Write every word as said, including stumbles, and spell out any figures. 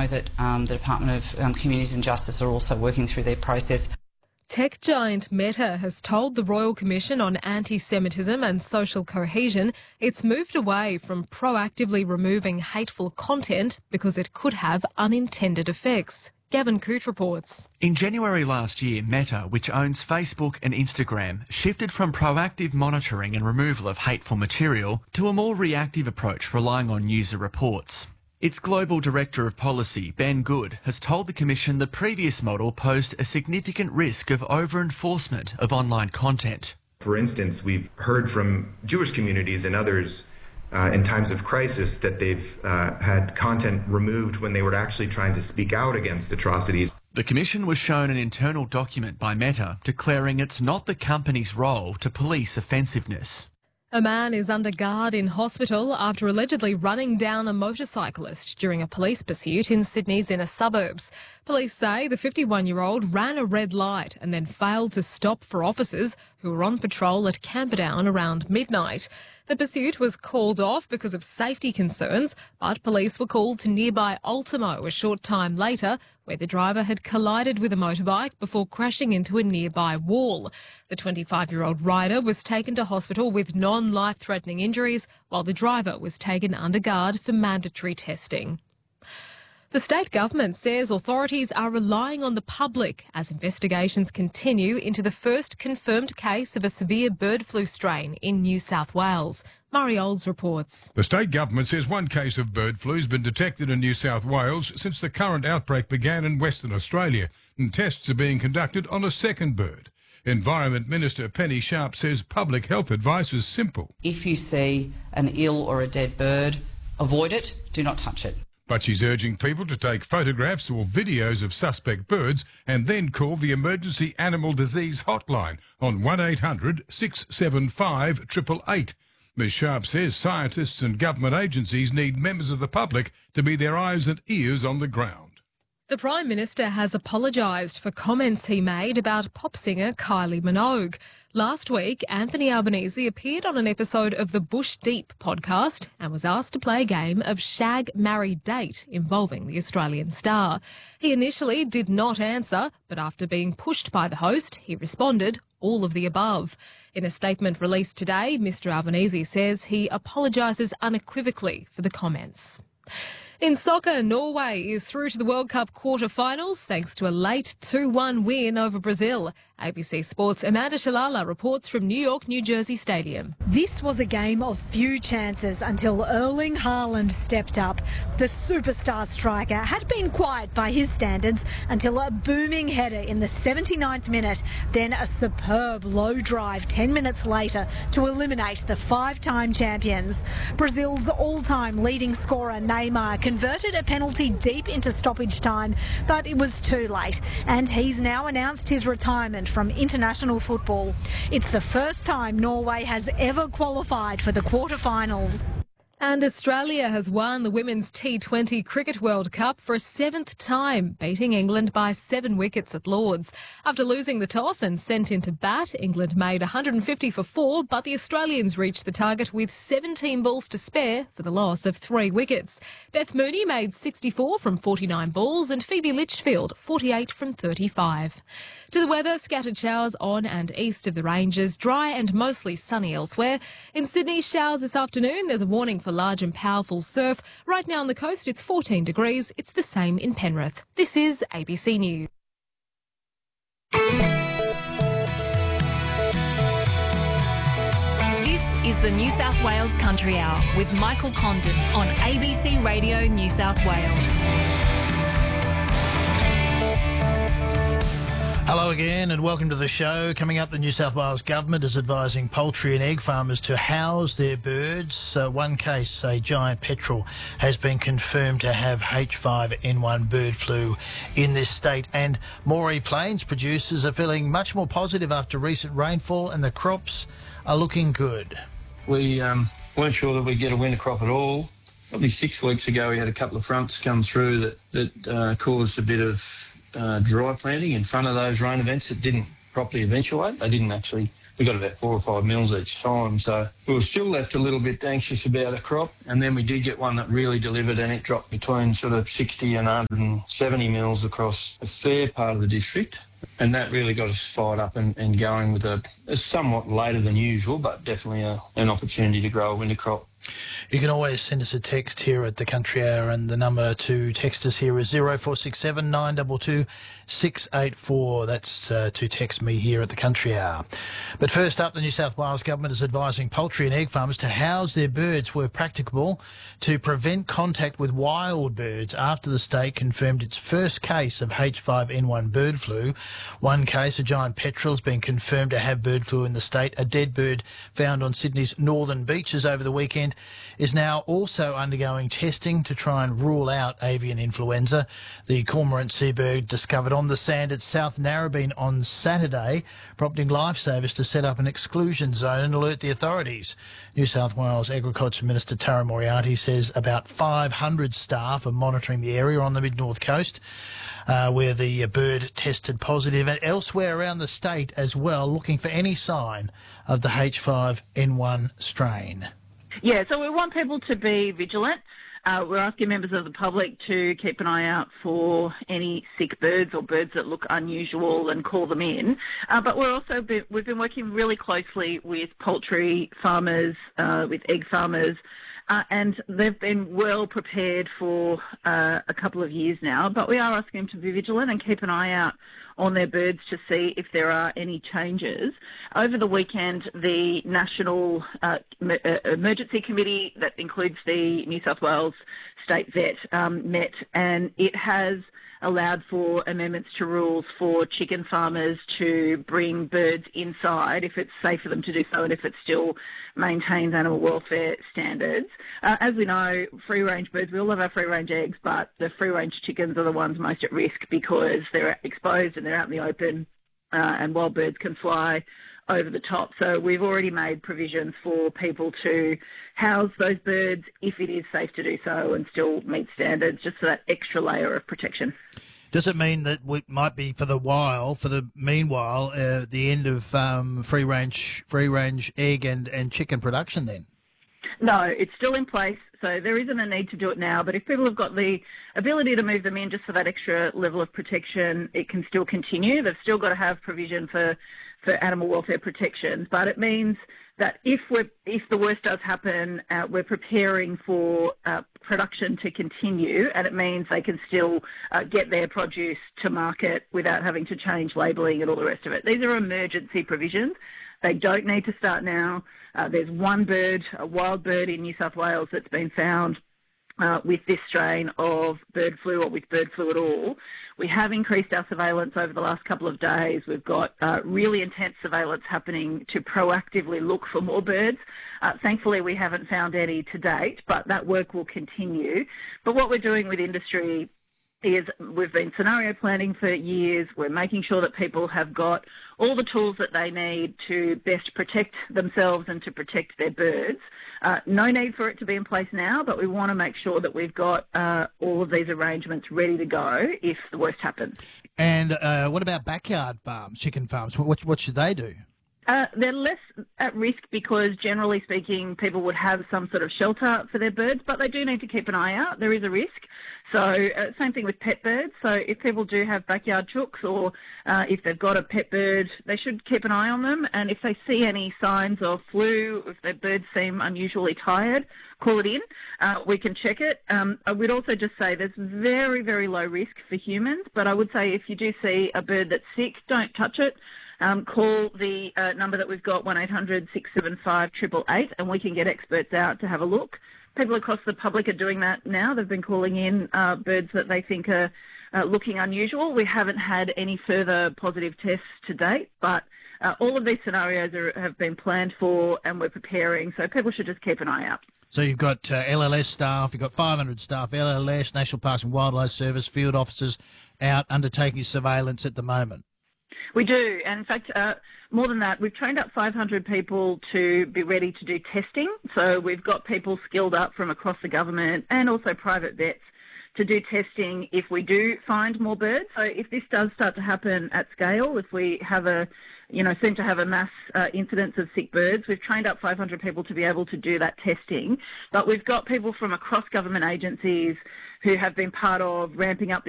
know that um, the Department of um, Communities and Justice are also working through their process. Tech giant Meta has told the Royal Commission on Anti-Semitism and Social Cohesion it's moved away from proactively removing hateful content because it could have unintended effects. Gavin Coote reports. In January last year, Meta, which owns Facebook and Instagram, shifted from proactive monitoring and removal of hateful material to a more reactive approach relying on user reports. Its Global Director of Policy, Ben Good, has told the Commission the previous model posed a significant risk of over-enforcement of online content. For instance, we've heard from Jewish communities and others uh, in times of crisis that they've uh, had content removed when they were actually trying to speak out against atrocities. The Commission was shown an internal document by Meta declaring it's not the company's role to police offensiveness. A man is under guard in hospital after allegedly running down a motorcyclist during a police pursuit in Sydney's inner suburbs. Police say the fifty-one-year-old ran a red light and then failed to stop for officers who were on patrol at Camperdown around midnight. The pursuit was called off because of safety concerns, but police were called to nearby Ultimo a short time later, where the driver had collided with a motorbike before crashing into a nearby wall. The twenty-five-year-old rider was taken to hospital with non-life-threatening injuries, while the driver was taken under guard for mandatory testing. The state government says authorities are relying on the public as investigations continue into the first confirmed case of a severe bird flu strain in New South Wales. Murray Olds reports. The state government says one case of bird flu has been detected in New South Wales since the current outbreak began in Western Australia, and tests are being conducted on a second bird. Environment Minister Penny Sharp says public health advice is simple. If you see an ill or a dead bird, avoid it, do not touch it. But she's urging people to take photographs or videos of suspect birds and then call the Emergency Animal Disease Hotline on one eight hundred six seven five eight eight eight. Ms Sharp says scientists and government agencies need members of the public to be their eyes and ears on the ground. The Prime Minister has apologised for comments he made about pop singer Kylie Minogue. Last week, Anthony Albanese appeared on an episode of the Bush Deep podcast and was asked to play a game of Shag, Marry, Date involving the Australian star. He initially did not answer, but after being pushed by the host, he responded, all of the above. In a statement released today, Mr Albanese says he apologises unequivocally for the comments. In soccer, Norway is through to the World Cup quarter-finals thanks to a late two one win over Brazil. A B C Sports' Amanda Shalala reports from New York, New Jersey Stadium. This was a game of few chances until Erling Haaland stepped up. The superstar striker had been quiet by his standards until a booming header in the seventy-ninth minute, then a superb low drive ten minutes later to eliminate the five-time champions. Brazil's all-time leading scorer Neymar converted a penalty deep into stoppage time, but it was too late, and he's now announced his retirement from international football. It's the first time Norway has ever qualified for the quarterfinals. And Australia has won the Women's T twenty Cricket World Cup for a seventh time, beating England by seven wickets at Lords. After losing the toss and sent into bat, England made one hundred fifty for four, but the Australians reached the target with seventeen balls to spare for the loss of three wickets. Beth Mooney made sixty-four from forty-nine balls and Phoebe Litchfield forty-eight from thirty-five. To the weather, scattered showers on and east of the ranges, dry and mostly sunny elsewhere. In Sydney, showers this afternoon. There's a warning for large and powerful surf. Right now on the coast, it's fourteen degrees. It's the same in Penrith. This is A B C News. This is the New South Wales Country Hour with Michael Condon on A B C Radio New South Wales. Hello again and welcome to the show. Coming up, the New South Wales Government is advising poultry and egg farmers to house their birds. Uh, one case, a giant petrel, has been confirmed to have H five N one bird flu in this state. And Moree Plains producers are feeling much more positive after recent rainfall and the crops are looking good. We um, weren't sure that we'd get a winter crop at all. Probably six weeks ago we had a couple of fronts come through that, that uh, caused a bit of Uh, dry planting in front of those rain events that didn't properly eventuate. They didn't actually we got about four or five mils each time. So we were still left a little bit anxious about a crop. And then we did get one that really delivered, and it dropped between sort of sixty and one hundred seventy mils across a fair part of the district. And that really got us fired up and, and going with a, a somewhat later than usual, but definitely a, an opportunity to grow a winter crop. You can always send us a text here at the Country Hour, and the number to text us here is zero four six seven nine two two six eight four. That's uh, to text me here at the Country Hour. But first up, the New South Wales Government is advising poultry and egg farmers to house their birds where practicable to prevent contact with wild birds after the state confirmed its first case of H five N one bird flu. One case, a giant petrel, has been confirmed to have bird flu in the state. A dead bird found on Sydney's northern beaches over the weekend is now also undergoing testing to try and rule out avian influenza. The cormorant seabird discovered on the sand at South Narrabeen on Saturday, prompting lifesavers to set up an exclusion zone and alert the authorities. New South Wales Agriculture Minister Tara Moriarty says about five hundred staff are monitoring the area on the mid-north coast uh, where the bird tested positive, and elsewhere around the state as well, looking for any sign of the H five N one strain. Yeah, so we want people to be vigilant. Uh, we're asking members of the public to keep an eye out for any sick birds or birds that look unusual and call them in. Uh, but we're also been, we've been working really closely with poultry farmers, uh, with egg farmers, uh, and they've been well prepared for uh, a couple of years now. But we are asking them to be vigilant and keep an eye out on their birds to see if there are any changes. Over the weekend, the National uh, Emergency Committee, that includes the New South Wales State Vet, um, met, and it has allowed for amendments to rules for chicken farmers to bring birds inside if it's safe for them to do so and if it still maintains animal welfare standards. Uh, as we know, free-range birds, we all love our free-range eggs, but the free-range chickens are the ones most at risk because they're exposed and they're out in the open, uh, and wild birds can fly over the top. So we've already made provisions for people to house those birds if it is safe to do so and still meet standards, just for that extra layer of protection. Does it mean that we might be, for the while, for the meanwhile, uh, the end of um, free range, free range egg and, and chicken production then? No, it's still in place, so there isn't a need to do it now. But if people have got the ability to move them in just for that extra level of protection, it can still continue. They've still got to have provision for for animal welfare protections, but it means that if we're, if the worst does happen, uh, we're preparing for uh, production to continue, and it means they can still uh, get their produce to market without having to change labelling and all the rest of it. These are emergency provisions. They don't need to start now. Uh, there's one bird, a wild bird in New South Wales that's been found Uh, with this strain of bird flu, or with bird flu at all. We have increased our surveillance over the last couple of days. We've got uh, really intense surveillance happening to proactively look for more birds. Uh, thankfully, we haven't found any to date, but that work will continue. But what we're doing with industry is we've been scenario planning for years. We're making sure that people have got all the tools that they need to best protect themselves and to protect their birds. Uh, no need for it to be in place now, but we want to make sure that we've got uh, all of these arrangements ready to go if the worst happens. And uh, what about backyard farms, chicken farms? What, what should they do? Uh, they're less at risk because, generally speaking, people would have some sort of shelter for their birds, but they do need to keep an eye out. There is a risk. So uh, same thing with pet birds. So if people do have backyard chooks, or uh, if they've got a pet bird, they should keep an eye on them. And if they see any signs of flu, if their birds seem unusually tired, call it in. Uh, we can check it. Um, I would also just say there's very, very low risk for humans, but I would say if you do see a bird that's sick, don't touch it. Um, call the uh, number that we've got, one eight hundred six seven five eight eight eight, and we can get experts out to have a look. People across the public are doing that now. They've been calling in uh, birds that they think are uh, looking unusual. We haven't had any further positive tests to date, but uh, all of these scenarios are, have been planned for, and we're preparing, so people should just keep an eye out. So you've got uh, L L S staff, you've got five hundred staff, L L S, National Parks and Wildlife Service, field officers out undertaking surveillance at the moment. We do, and in fact, uh, more than that, we've trained up five hundred people to be ready to do testing. So we've got people skilled up from across the government and also private vets to do testing if we do find more birds. So if this does start to happen at scale, if we have a, you know, seem to have a mass uh, incidence of sick birds, we've trained up five hundred people to be able to do that testing. But we've got people from across government agencies who have been part of ramping up this